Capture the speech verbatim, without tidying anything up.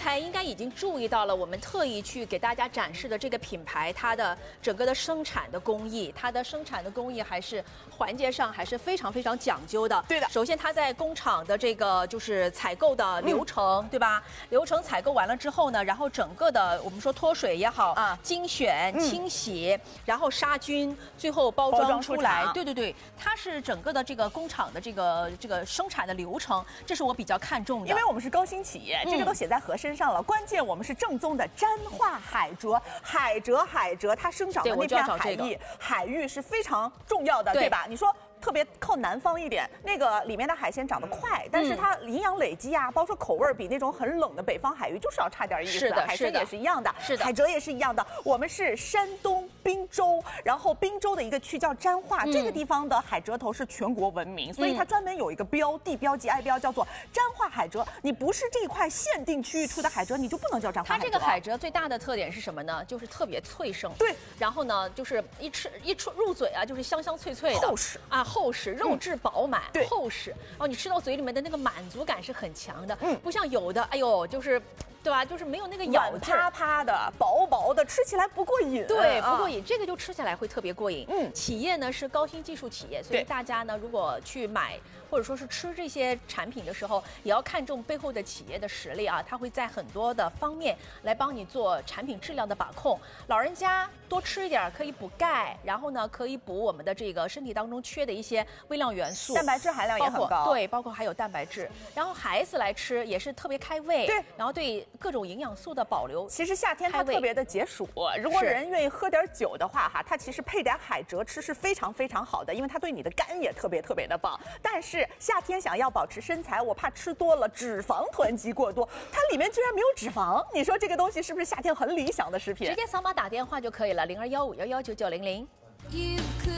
才应该已经注意到了，我们特意去给大家展示的这个品牌，它的整个的生产的工艺，它的生产的工艺还是环节上还是非常非常讲究的。 对的， 首先它在工厂的这个就是采购的流程，嗯、对吧？流程采购完了之后呢，然后整个的我们说脱水也好啊，精选、嗯、清洗，然后杀菌，最后包装出来。对对对，它是整个的这个工厂的这个这个生产的流程，这是我比较看重的。 因为我们是高新企业，这个都写在盒身上了。嗯、关键我们是正宗的沾化海蜇，海蜇海蜇它生长的那片海域，海域是非常重要的，对吧？你说。特别靠南方一点，那个里面的海鲜长得快，但是它营养累积啊，包括说口味比那种很冷的北方海域就是要差点意思。 是的， 海参也是一样的， 是的， 海蜇也是一样的。我们是山东滨州，然后滨州的一个区叫沾化，嗯、这个地方的海蜇头是全国闻名，所以它专门有一个标，地标 G I 标叫做沾化海蜇。你不是这一块限定区域出的海蜇，你就不能叫沾化海蜇。 它这个海蜇最大的特点是什么呢？就是特别脆生。 对， 然后呢，就是一吃一出入嘴啊，就是香香脆脆的， 厚实啊，厚实，肉质。饱满、 对厚实，哦，你吃到嘴里面的那个满足感是很强的， 嗯， 不像有的，哎呦，就是，对吧？就是没有那个咬劲， 啪啪的、薄薄的，吃起来不过瘾。 对，不过瘾，啊、这个就吃起来会特别过瘾。 嗯， 企业呢是高新技术企业，所以大家呢如果去买或者说是吃这些产品的时候，也要看重背后的企业的实力啊，它会在很多的方面来帮你做产品质量的把控。老人家多吃一点可以补钙，然后呢可以补我们的这个身体当中缺的一些微量元素， 蛋白质含量也很高。 对，包括还有蛋白质。然后孩子来吃也是特别开胃， 对， 然后对各种营养素的保留。 其实夏天它特别的解暑，如果人愿意喝点酒的话，哈，它其实配点海蜇吃是非常非常好的，因为它对你的肝也特别特别的棒。但是夏天想要保持身材，我怕吃多了脂肪囤积过多，它里面居然没有脂肪，你说这个东西是不是夏天很理想的食品？ 直接扫码打电话就可以了，零二幺五幺幺九九零零。